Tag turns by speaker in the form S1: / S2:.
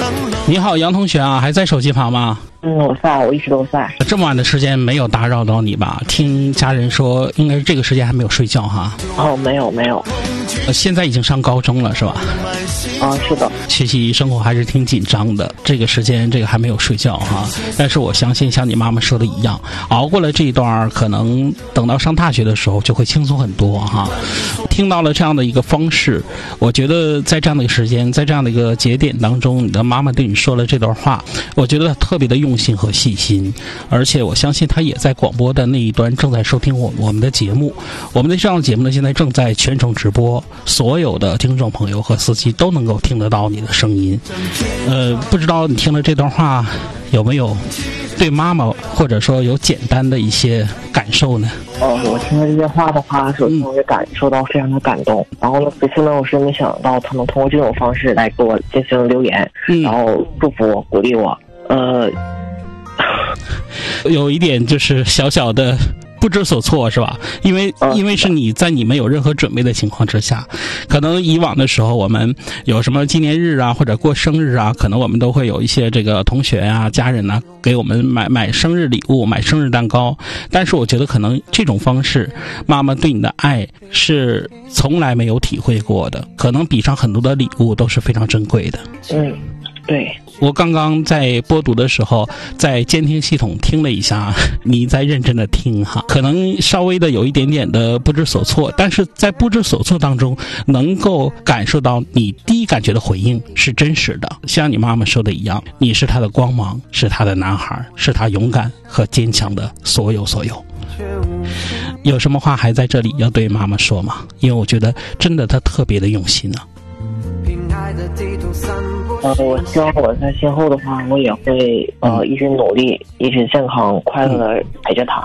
S1: 你好，杨同学啊，还在手机旁吗？
S2: 我在，我一直都在。
S1: 这么晚的时间没有打扰到你吧？听家人说，应该是这个时间还没有睡觉哈。
S2: 没有。
S1: 现在已经上高中了是吧？
S2: 是的。
S1: 学习生活还是挺紧张的，这个时间还没有睡觉哈。但是我相信像你妈妈说的一样，熬过了这一段，可能等到上大学的时候就会轻松很多哈。听到了这样的一个方式，我觉得在这样的一个时间，在这样的一个节点当中，你的妈妈对你说了这段话，我觉得特别的用心和细心，而且我相信她也在广播的那一端正在收听我们的节目。我们的这样的节目呢，现在正在全程直播，所有的听众朋友和司机都能够听得到你的声音。不知道你听了这段话有没有对妈妈或者说有简单的一些感受呢？
S2: 我听了这些话的话，首先我也感受到非常的感动。然后呢，其次呢，我是没想到他能通过这种方式来给我进行留言，然后祝福我、鼓励我。
S1: 有一点就是小小的不知所措是吧？因为是你在你没有任何准备的情况之下，可能以往的时候我们有什么纪念日啊或者过生日啊，可能我们都会有一些这个同学啊家人啊给我们买生日礼物，买生日蛋糕。但是我觉得可能这种方式妈妈对你的爱是从来没有体会过的，可能比上很多的礼物都是非常珍贵的。
S2: 对，
S1: 我刚刚在播读的时候，在监听系统听了一下，你在认真的听哈，可能稍微的有一点点的不知所措，但是在不知所措当中，能够感受到你第一感觉的回应是真实的。像你妈妈说的一样，你是她的光芒，是她的男孩，是她勇敢和坚强的所有。有什么话还在这里要对妈妈说吗？因为我觉得真的她特别的用心啊。
S2: 我希望我在今后的话，我也会一直努力，一直健康快乐的陪着他。